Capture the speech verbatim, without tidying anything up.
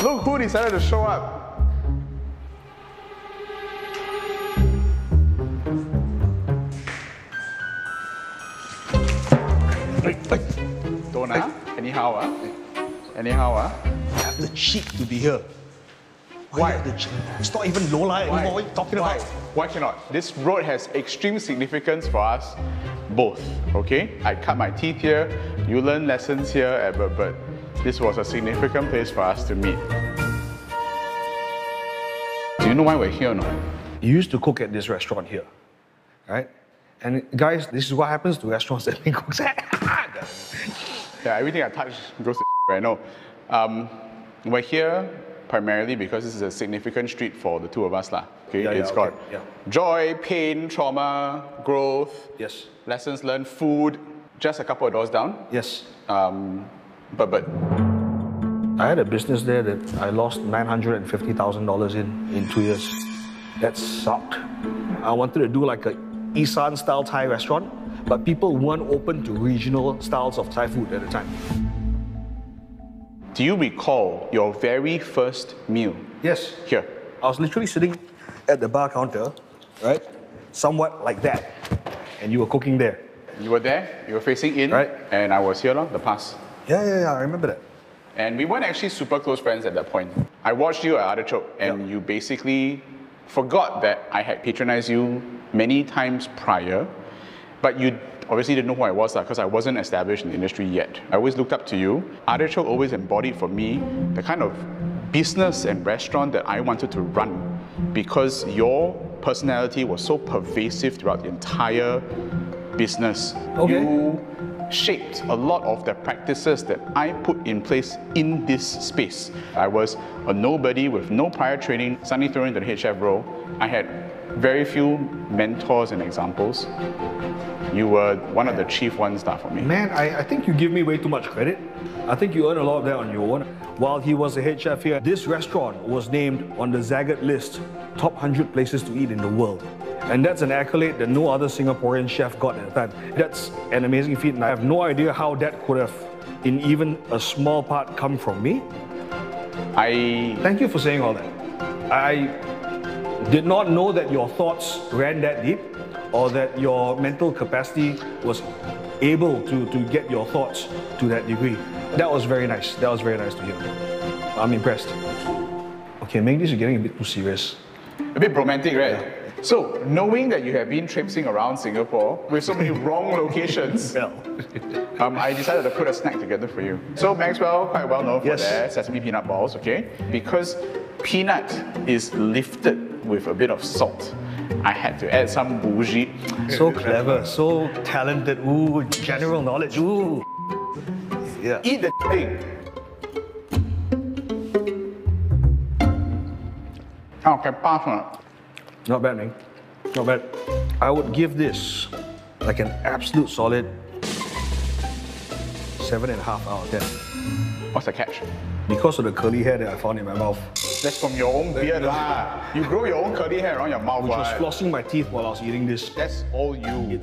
Look who decided to show up. Hey, hey. Don't ah? Anyhow ah? Anyhow ah? You have the cheek to be here. Why? You have the cheek? It's not even Lola anymore. What are you talking Why? about? Why cannot? This road has extreme significance for us both, okay? I cut my teeth here, you learn lessons here at Bird Bird. This was a significant place for us to meet. Do you know why we're here or not? You used to cook at this restaurant here, right? And guys, this is what happens to restaurants that make cooks. Yeah, everything I touch goes to right now. Um, we're here primarily because this is a significant street for the two of us. Lah. Okay, Yeah, yeah, it's okay, got yeah. joy, pain, trauma, growth, Yes. lessons learned, food, just a couple of doors down. Yes. Um, but, but, I had a business there that I lost nine hundred fifty thousand dollars in in two years. That sucked. I wanted to do like a Isan style Thai restaurant, but people weren't open to regional styles of Thai food at the time. do you recall your very first meal Yes. here? I was literally sitting at the bar counter, right? Somewhat like that. And you were cooking there. You were there, you were facing in, Right. and I was here, lor, the pass. Yeah, yeah, yeah, I remember that. And we weren't actually super close friends at that point. I watched you at Artichoke, and Yeah. you basically forgot that I had patronized you many times prior, but you obviously didn't know who I was because I wasn't established in the industry yet. I always looked up to you. Artichoke always embodied for me the kind of business and restaurant that I wanted to run because your personality was so pervasive throughout the entire business. Okay. You shaped a lot of the practices that I put in place in this space. I was a nobody with no prior training, suddenly thrown into the head chef role. I had very few mentors and examples. You were one of the chief ones star for me. Man, I, I think you give me way too much credit. I think you earn a lot of that on your own. While he was the head chef here, this restaurant was named on the Zagat list, top one hundred places to eat in the world. And that's an accolade that no other Singaporean chef got at the time. That's an amazing feat, and I have no idea how that could have, in even a small part, come from me. I Thank you for saying all that. I did not know that your thoughts ran that deep, or that your mental capacity was able to, to get your thoughts to that degree. That was very nice. That was very nice to hear. I'm impressed. Okay, maybe this is getting a bit too serious. a bit romantic, right? So, knowing that you have been traipsing around Singapore with so many wrong locations, Well, um, I decided to put a snack together for you. So Maxwell, quite well known for Yes. their sesame peanut balls, okay? Because peanut is lifted with a bit of salt. I had to add some bougie. so clever, so talented. Ooh, general knowledge. Ooh. Yeah. Eat the thing. Oh, can pass on it. Not bad, man. Not bad. I would give this like an absolute solid seven and a half out of ten. What's the catch? Because of the curly hair that I found in my mouth, That's from your own beard lah. You grow your own curly hair around your mouth. which was what? flossing my teeth while I was eating this. That's all you.